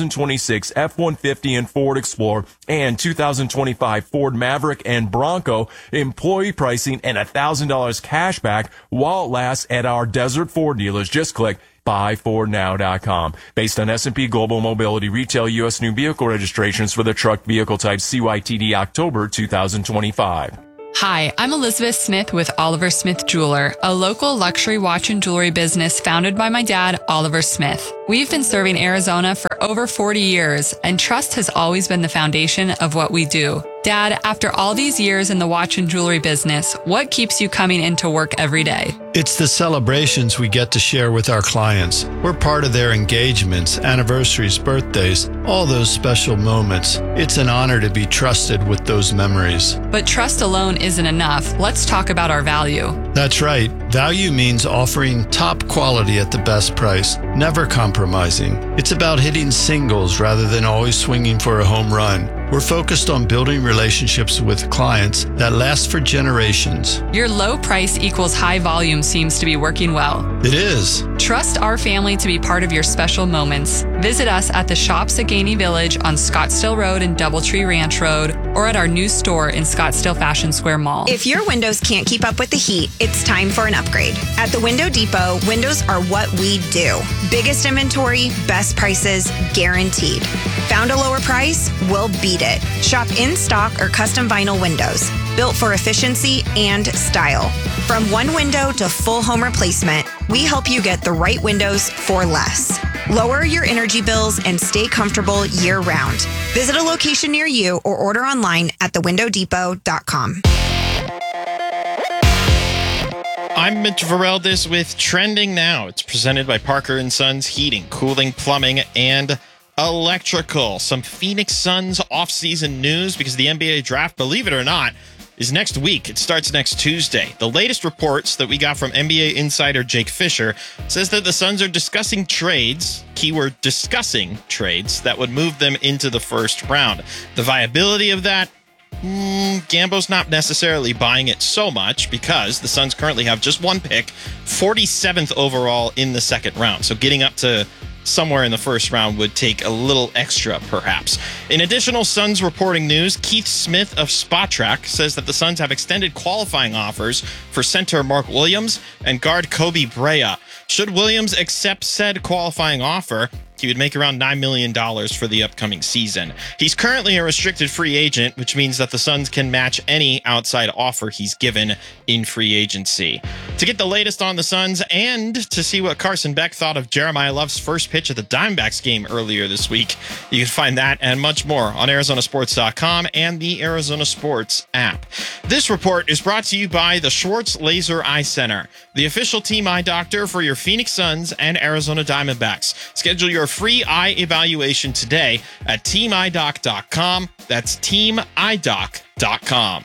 2026 F-150 and Ford Explorer and 2025 Ford Maverick and Bronco. Employee pricing and $1,000 cash back while it lasts at our Desert Ford dealers. Just click buyfordnow.com. Based on S&P Global Mobility Retail U.S. new vehicle registrations for the truck vehicle type CYTD October 2025. Hi, I'm Elizabeth Smith with Oliver Smith Jeweler, a local luxury watch and jewelry business founded by my dad, Oliver Smith. We've been serving Arizona for over 40 years, and trust has always been the foundation of what we do. Dad, after all these years in the watch and jewelry business, what keeps you coming into work every day? It's the celebrations we get to share with our clients. We're part of their engagements, anniversaries, birthdays, all those special moments. It's an honor to be trusted with those memories. But trust alone isn't enough. Let's talk about our value. That's right. Value means offering top quality at the best price, never compromising. It's about hitting singles rather than always swinging for a home run. We're focused on building relationships with clients that last for generations. Your low price equals high volume seems to be working well. It is. Trust our family to be part of your special moments. Visit us at the Shops at Gainey Village on Scottsdale Road and Doubletree Ranch Road, or at our new store in Scottsdale Fashion Square Mall. If your windows can't keep up with the heat, it's time for an upgrade. At the Window Depot, windows are what we do. Biggest inventory, best prices, guaranteed. Found a lower price? We'll beat it. Shop in stock or custom vinyl windows, built for efficiency and style. From one window to full home replacement, we help you get the right windows for less. Lower your energy bills and stay comfortable year-round. Visit a location near you or order online at thewindowdepot.com. I'm Mitch Vareldis with Trending Now. It's presented by Parker & Sons Heating, Cooling, Plumbing, and Electrical. Some Phoenix Suns off-season news because the NBA draft, believe it or not, is next week. It starts next Tuesday. The latest reports that we got from NBA insider Jake Fisher says that the Suns are discussing trades, keyword discussing trades, that would move them into the first round. The viability of that, Gambo's not necessarily buying it so much because the Suns currently have just one pick, 47th overall in the second round. So getting up to somewhere in the first round would take a little extra, perhaps. In additional Suns reporting news, Keith Smith of Spotrac says that the Suns have extended qualifying offers for center Mark Williams and guard Kobe Brea. Should Williams accept said qualifying offer, he would make around $9 million for the upcoming season. He's currently a restricted free agent, which means that the Suns can match any outside offer he's given in free agency. To get the latest on the Suns and to see what Carson Beck thought of Jeremiah Love's first pitch at the Diamondbacks game earlier this week, you can find that and much more on ArizonaSports.com and the Arizona Sports app. This report is brought to you by the Schwartz Laser Eye Center, the official team eye doctor for your Phoenix Suns and Arizona Diamondbacks. Schedule your free eye evaluation today at teamidoc.com. That's teamidoc.com.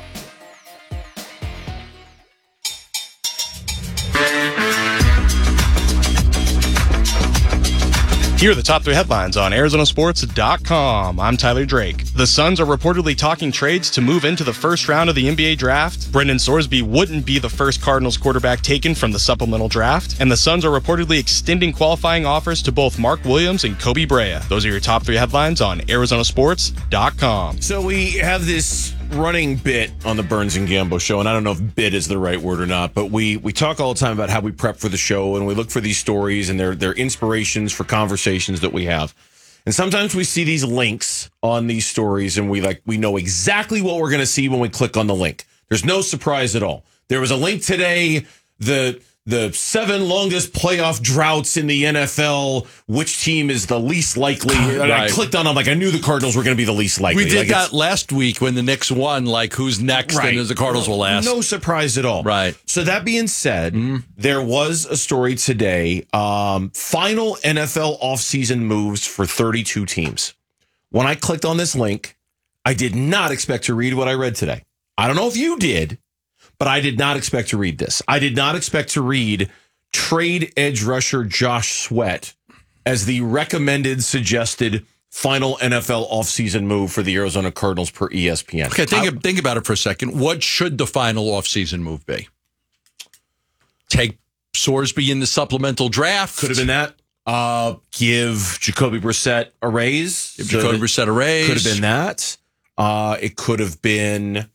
Here are the top 3 headlines on ArizonaSports.com. I'm Tyler Drake. The Suns are reportedly talking trades to move into the first round of the NBA draft. Brendan Sorsby wouldn't be the first Cardinals quarterback taken from the supplemental draft. And the Suns are reportedly extending qualifying offers to both Mark Williams and Kobe Brea. Those are your top 3 headlines on ArizonaSports.com. So we have this running bit on the Burns and Gambo show, and I don't know if bit is the right word or not, but we talk all the time about how we prep for the show and we look for these stories and they're inspirations for conversations that we have. And sometimes we see these links on these stories and we know exactly what we're going to see when we click on the link. There's no surprise at all. There was a link today. The the 7 longest playoff droughts in the NFL. Which team is the least likely? And I clicked on them like I knew the Cardinals were going to be the least likely. We did that last week when the Knicks won. Like, who's next? Right. And the Cardinals will last. No surprise at all. Right. So that being said, there was a story today. Final NFL offseason moves for 32 teams. When I clicked on this link, I did not expect to read what I read today. I don't know if you did, but I did not expect to read this. I did not expect to read trade edge rusher Josh Sweat as the recommended suggested final NFL offseason move for the Arizona Cardinals per ESPN. Okay, think about it for a second. What should the final offseason move be? Take Sorsby in the supplemental draft? Could have been that. Give Jacoby Brissett a raise. Could have been that. It could have been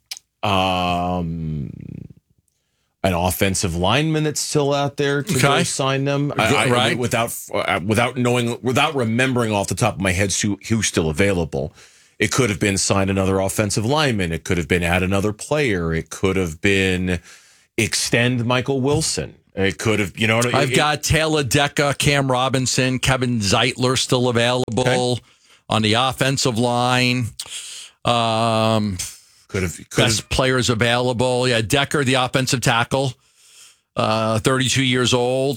an offensive lineman that's still out there to go sign them. Right. Without remembering off the top of my head who's still available. It could have been sign another offensive lineman. It could have been add another player. It could have been extend Michael Wilson. It could have, I've got Taylor Decker, Cam Robinson, Kevin Zeitler still available on the offensive line. Best players available. Yeah, Decker, the offensive tackle, 32 years old.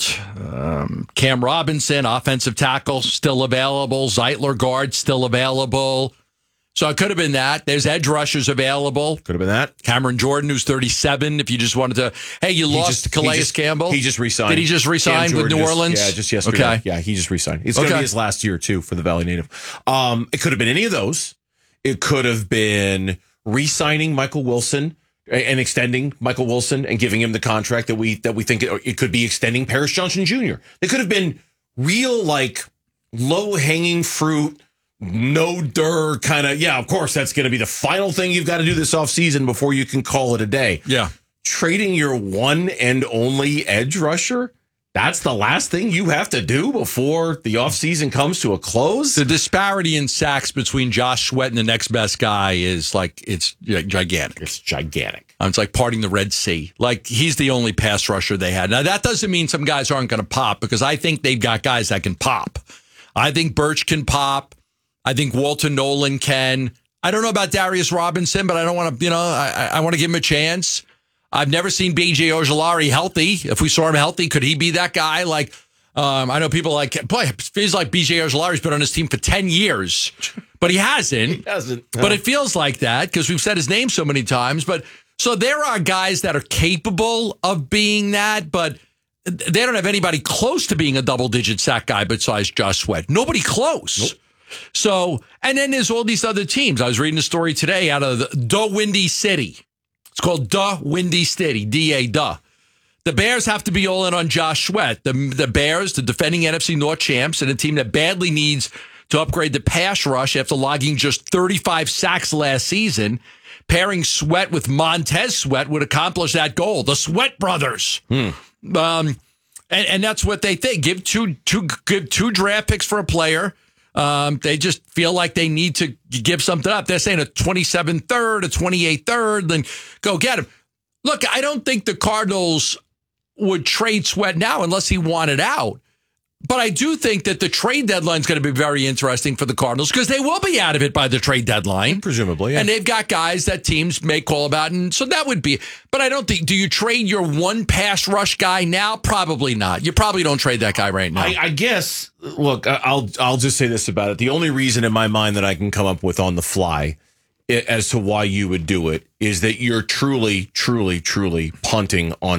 Cam Robinson, offensive tackle, still available. Zeitler, guard, still available. So it could have been that. There's edge rushers available. Could have been that. Cameron Jordan, who's 37. If you just wanted to, you lost Calais Campbell. He just re-signed. Did he just re-sign with New Orleans? Just yesterday. Okay. Yeah, he just re-signed. It's going to be his last year, too, for the Valley Native. It could have been any of those. It could have been re-signing Michael Wilson and extending Michael Wilson and giving him the contract that we think it could be extending Paris Johnson Jr. They could have been real, low-hanging fruit, no-dur kind of, of course, that's going to be the final thing you've got to do this offseason before you can call it a day. Yeah. Trading your one and only edge rusher? That's the last thing you have to do before the offseason comes to a close? The disparity in sacks between Josh Sweat and the next best guy is it's gigantic. It's gigantic. It's like parting the Red Sea. He's the only pass rusher they had. Now, that doesn't mean some guys aren't going to pop, because I think they've got guys that can pop. I think Birch can pop. I think Walter Nolan can. I don't know about Darius Robinson, but I don't want to, I want to give him a chance. I've never seen B.J. Ojulari healthy. If we saw him healthy, could he be that guy? I know people it feels like B.J. Ojulari's been on his team for 10 years, but he hasn't. He hasn't. No. But it feels like that because we've said his name so many times. But so there are guys that are capable of being that, but they don't have anybody close to being a double-digit sack guy besides Josh Sweat. Nobody close. Nope. So, and then there's all these other teams. I was reading a story today out of the Windy City. It's called the Windy City, D-A, duh. The Bears have to be all in on Josh Sweat. The Bears, the defending NFC North champs, and a team that badly needs to upgrade the pass rush after logging just 35 sacks last season. Pairing Sweat with Montez Sweat would accomplish that goal. The Sweat brothers. And that's what they think. Give two draft picks for a player. They just feel like they need to give something up. They're saying a 27th third, a 28th third, then go get him. Look, I don't think the Cardinals would trade Sweat now unless he wanted out. But I do think that the trade deadline is going to be very interesting for the Cardinals because they will be out of it by the trade deadline. Presumably, yeah. And they've got guys that teams may call about. And so that would be. But I don't think, do you trade your one pass rush guy now? Probably not. You probably don't trade that guy right now. I guess, look, I'll just say this about it. The only reason in my mind that I can come up with on the fly as to why you would do it is that you're truly punting on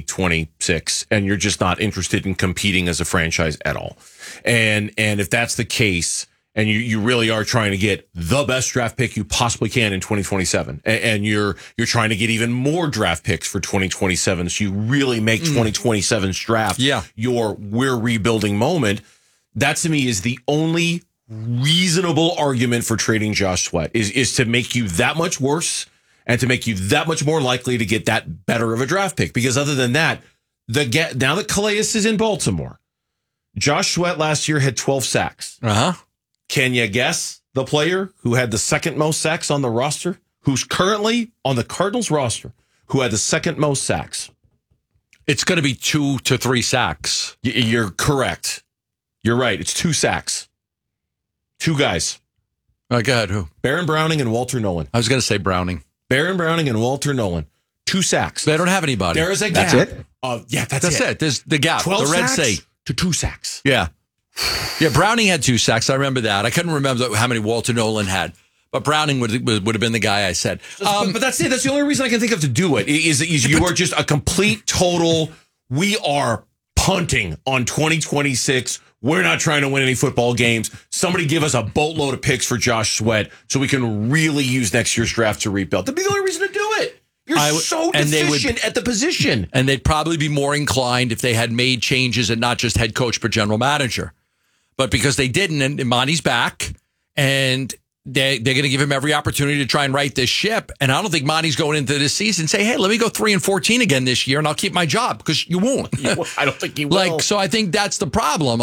2026 and you're just not interested in competing as a franchise at all. And if that's the case, and you really are trying to get the best draft pick you possibly can in 2027, and you're trying to get even more draft picks for 2027, so you really make 2027's draft your we're rebuilding moment, that to me is the only reasonable argument for trading Josh Sweat is to make you that much worse and to make you that much more likely to get that better of a draft pick. Because other than that, now that Calais is in Baltimore, Josh Sweat last year had 12 sacks. Can you guess the player who had the second most sacks on the roster, who's currently on the Cardinals roster, who had the second most sacks? It's going to be 2 to 3 sacks. You're correct. You're right. It's 2 sacks. 2 guys. Go ahead. Who? Baron Browning and Walter Nolan. I was going to say Browning. Baron Browning and Walter Nolan. 2 sacks. They don't have anybody. There is a gap. That's it? That's it. There's the gap. 12 the Red sacks Sea. to 2 sacks. Yeah. Yeah, Browning had 2 sacks. I remember that. I couldn't remember how many Walter Nolan had. But Browning would have been the guy I said. But that's it. That's the only reason I can think of to do it is you are just a complete, total, we are punting on 2026. We're not trying to win any football games. Somebody give us a boatload of picks for Josh Sweat so we can really use next year's draft to rebuild. That'd be the only reason to do it. You're so deficient at the position. And they'd probably be more inclined if they had made changes and not just head coach but general manager. But because they didn't, and Monty's back, and they're going to give him every opportunity to try and right this ship. And I don't think Monty's going into this season say, hey, let me go 3-14 again this year and I'll keep my job, because you won't. I don't think you will. So I think that's the problem.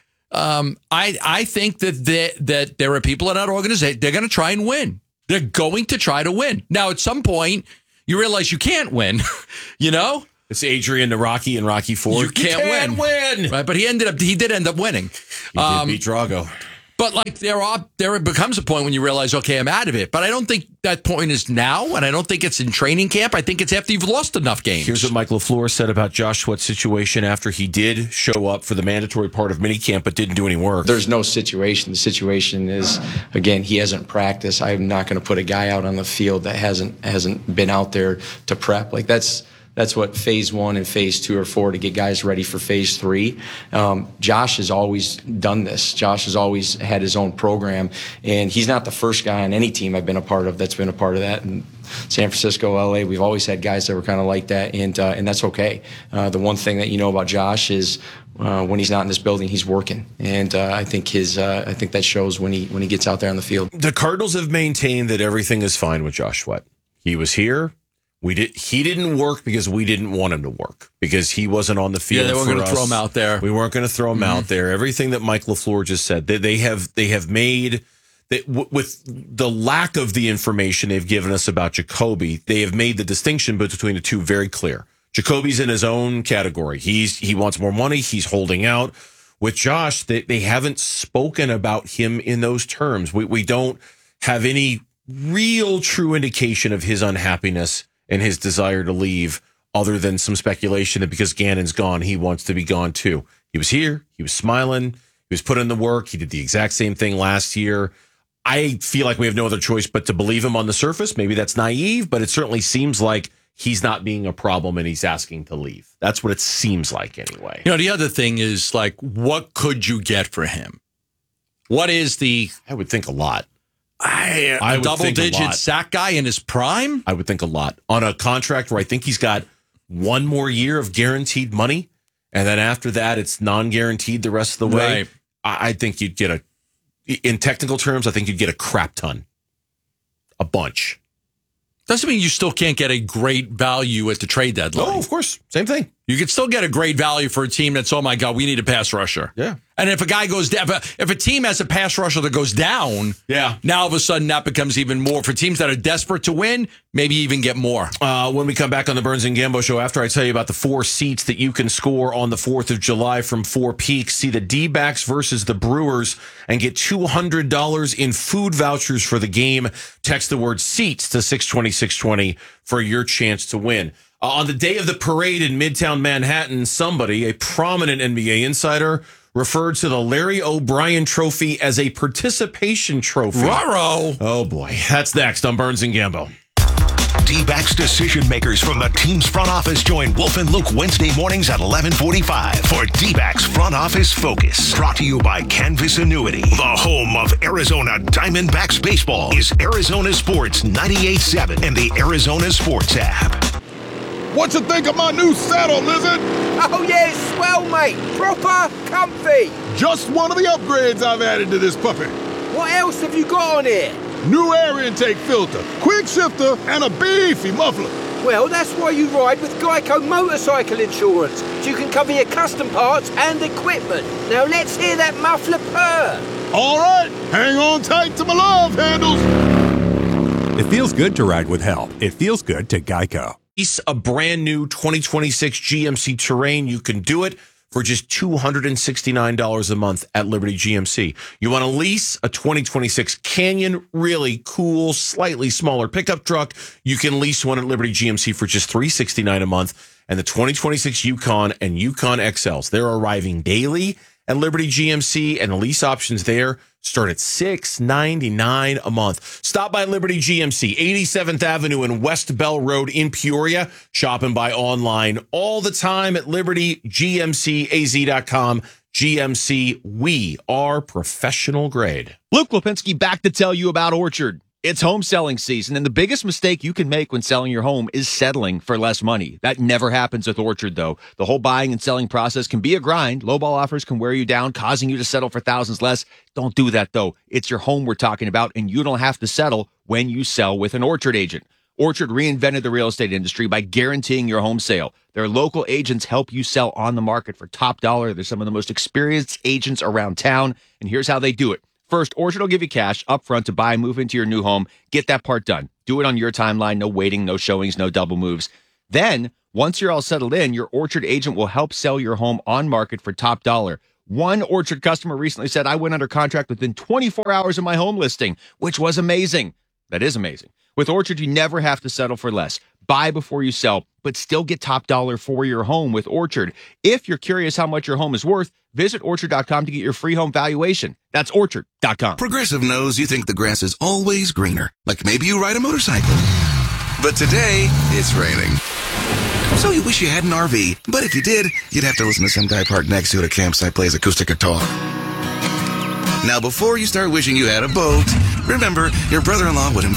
I think that there are people in that organization, they're going to try and win. They're going to try to win. Now, at some point, you realize you can't win, It's Adrian to Rocky and Rocky Ford. You can't win. Right, but he did end up winning. He did beat Drago. But there becomes a point when you realize, okay, I'm out of it. But I don't think that point is now, and I don't think it's in training camp. I think it's after you've lost enough games. Here's what Mike LaFleur said about Josh Sweat's situation after he did show up for the mandatory part of minicamp but didn't do any work. There's no situation. The situation is, again, he hasn't practiced. I'm not going to put a guy out on the field that hasn't been out there to prep. That's what phase 1 and phase 2 are for, to get guys ready for phase 3. Josh has always done this. Josh has always had his own program, and he's not the first guy on any team I've been a part of that's been a part of that. And San Francisco, LA, we've always had guys that were kind of like that, and that's okay. The one thing that you know about Josh is when he's not in this building, he's working, and I think that shows when he gets out there on the field. The Cardinals have maintained that everything is fine with Josh Sweat. He was here. He didn't work because we didn't want him to work, because he wasn't on the field. Yeah, they weren't going to throw him out there. We weren't going to throw him out there. Everything that Mike LaFleur just said, they have made that with the lack of the information they've given us about Jacoby, they have made the distinction between the two very clear. Jacoby's in his own category. He wants more money. He's holding out. With Josh, they haven't spoken about him in those terms. We don't have any real true indication of his unhappiness and his desire to leave, other than some speculation that because Gannon's gone, he wants to be gone too. He was here. He was smiling. He was putting in the work. He did the exact same thing last year. I feel like we have no other choice but to believe him on the surface. Maybe that's naive, but it certainly seems like he's not being a problem and he's asking to leave. That's what it seems like anyway. The other thing is, what could you get for him? What is I would think a lot. A double-digit sack guy in his prime? I would think a lot. On a contract where I think he's got 1 more year of guaranteed money, and then after that, it's non-guaranteed the rest of the way. Right. I think you'd get in technical terms, I think you'd get a crap ton. A bunch. Doesn't mean you still can't get a great value at the trade deadline. Oh, of course. Same thing. You could still get a great value for a team that's, oh my God, we need a pass rusher. Yeah. And if a guy goes down, if a team has a pass rusher that goes down, now all of a sudden that becomes even more. For teams that are desperate to win, maybe even get more. When we come back on the Burns and Gambo show, after I tell you about the 4 seats that you can score on the 4th of July from 4 Peaks, see the D-backs versus the Brewers and get $200 in food vouchers for the game. Text the word SEATS to 620-620 for your chance to win. On the day of the parade in Midtown Manhattan, somebody, a prominent NBA insider, referred to the Larry O'Brien Trophy as a participation trophy. Ruh-roh. Oh, boy. That's next on Burns and Gambo. D-backs decision makers from the team's front office join Wolf and Luke Wednesday mornings at 11:45 for D-backs Front Office Focus. Brought to you by Canvas Annuity. The home of Arizona Diamondbacks baseball is Arizona Sports 98.7 and the Arizona Sports app. What you think of my new saddle, Lizard? Oh, yeah, it's swell, mate. Proper comfy. Just one of the upgrades I've added to this puppy. What else have you got on here? New air intake filter, quick shifter, and a beefy muffler. Well, that's why you ride with Geico Motorcycle Insurance, so you can cover your custom parts and equipment. Now let's hear that muffler purr. All right, hang on tight to my love handles. It feels good to ride with help. It feels good to Geico. lease a brand new 2026 GMC Terrain, you can do it for just $269 a month at Liberty GMC. You want to lease a 2026 Canyon, really cool, slightly smaller pickup truck, you can lease one at Liberty GMC for just $369 a month. And the 2026 Yukon and Yukon XLs, they're arriving daily at Liberty GMC, and the lease options there start at $699 a month. Stop by Liberty GMC, 87th Avenue and West Bell Road in Peoria. Shop and buy online all the time at libertygmcaz.com. GMC, we are professional grade. Luke Lipinski back to tell you about Orchard. It's home selling season, and the biggest mistake you can make when selling your home is settling for less money. That never happens with Orchard, though. The whole buying and selling process can be a grind. Lowball offers can wear you down, causing you to settle for thousands less. Don't do that, though. It's your home we're talking about, and you don't have to settle when you sell with an Orchard agent. Orchard reinvented the real estate industry by guaranteeing your home sale. Their local agents help you sell on the market for top dollar. They're some of the most experienced agents around town, and here's how they do it. First, Orchard will give you cash up front to buy and move into your new home. Get that part done. Do it on your timeline. No waiting, no showings, no double moves. Then, once you're all settled in, your Orchard agent will help sell your home on market for top dollar. One Orchard customer recently said, I went under contract within 24 hours of my home listing, which was amazing. That is amazing. With Orchard, you never have to settle for less. Buy before you sell, but still get top dollar for your home with Orchard. If you're curious how much your home is worth, visit Orchard.com to get your free home valuation. That's Orchard.com. Progressive knows you think the grass is always greener. Like maybe you ride a motorcycle. But today, it's raining. So you wish you had an RV. But if you did, you'd have to listen to some guy parked next to it at a campsite plays acoustic guitar. Now, before you start wishing you had a boat, remember, your brother-in-law would invite